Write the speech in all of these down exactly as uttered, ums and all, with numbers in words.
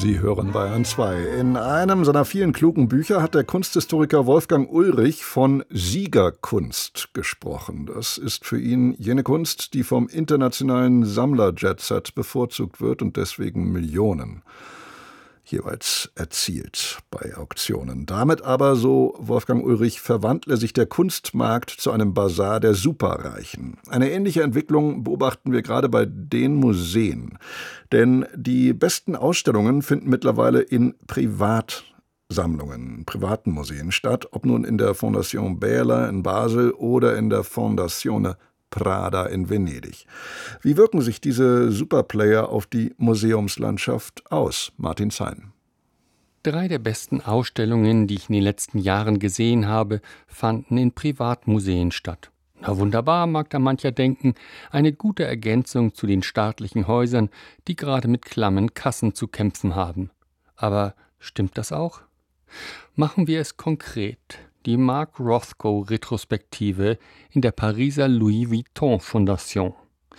Sie hören Bayern zwei. In einem seiner vielen klugen Bücher hat der Kunsthistoriker Wolfgang Ulrich von Siegerkunst gesprochen. Das ist für ihn jene Kunst, die vom internationalen Sammler-Jet-Set bevorzugt wird und deswegen Millionen jeweils erzielt bei Auktionen. Damit aber, so Wolfgang Ulrich, verwandle sich der Kunstmarkt zu einem Basar der Superreichen. Eine ähnliche Entwicklung beobachten wir gerade bei den Museen. Denn die besten Ausstellungen finden mittlerweile in Privatsammlungen, privaten Museen statt, ob nun in der Fondation Bähler in Basel oder in der Fondazione Prada in Venedig. Wie wirken sich diese Superplayer auf die Museumslandschaft aus? Martin Zein. Drei der besten Ausstellungen, die ich in den letzten Jahren gesehen habe, fanden in Privatmuseen statt. Na wunderbar, mag da mancher denken, eine gute Ergänzung zu den staatlichen Häusern, die gerade mit klammen Kassen zu kämpfen haben. Aber stimmt das auch? Machen wir es konkret. Die Mark Rothko-Retrospektive in der Pariser Louis Vuitton Fondation.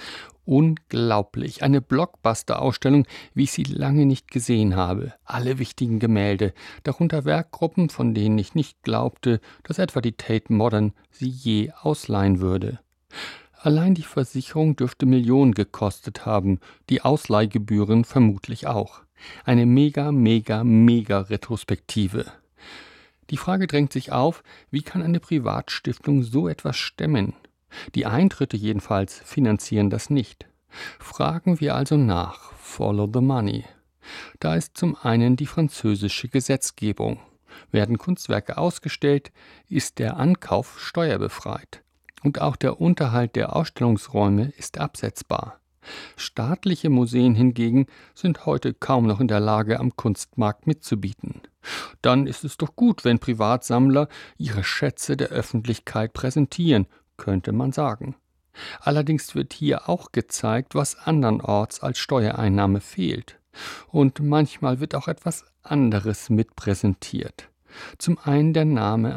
Unglaublich, eine Blockbuster-Ausstellung, wie ich sie lange nicht gesehen habe. Alle wichtigen Gemälde, darunter Werkgruppen, von denen ich nicht glaubte, dass etwa die Tate Modern sie je ausleihen würde. Allein die Versicherung dürfte Millionen gekostet haben, die Ausleihgebühren vermutlich auch. Eine mega, mega, mega Retrospektive. Die Frage drängt sich auf, wie kann eine Privatstiftung so etwas stemmen? Die Eintritte jedenfalls finanzieren das nicht. Fragen wir also nach, follow the money. Da ist zum einen die französische Gesetzgebung. Werden Kunstwerke ausgestellt, ist der Ankauf steuerbefreit. Und auch der Unterhalt der Ausstellungsräume ist absetzbar. Staatliche Museen hingegen sind heute kaum noch in der Lage, am Kunstmarkt mitzubieten. Dann ist es doch gut, wenn Privatsammler ihre Schätze der Öffentlichkeit präsentieren, könnte man sagen. Allerdings wird hier auch gezeigt, was andernorts als Steuereinnahme fehlt. Und manchmal wird auch etwas anderes mitpräsentiert. Zum einen der Name